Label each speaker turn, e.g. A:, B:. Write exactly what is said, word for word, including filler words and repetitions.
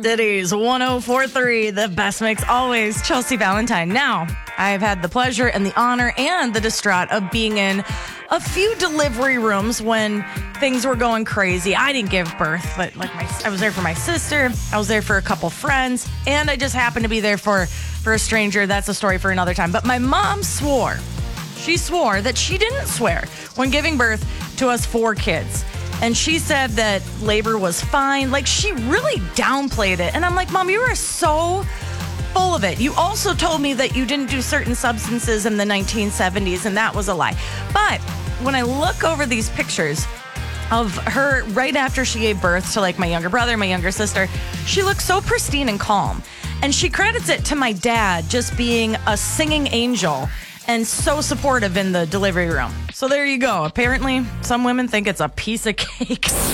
A: Ditties, one oh four point three, the best mix always, Chelsea Valentine. Now, I've had the pleasure and the honor and the distraught of being in a few delivery rooms when things were going crazy. I didn't give birth, but like my, I was there for my sister. I was there for a couple friends, and I just happened to be there for, for a stranger. That's a story for another time. But my mom swore, she swore that she didn't swear when giving birth to us four kids. And she said that labor was fine. Like, she really downplayed it. And I'm like, Mom, you are so full of it. You also told me that you didn't do certain substances in the nineteen seventies, and that was a lie. But when I look over these pictures of her right after she gave birth to, like, my younger brother, my younger sister, she looks so pristine and calm. And she credits it to my dad just being a singing angel and so supportive in the delivery room. So there you go. Apparently, some women think it's a piece of cake.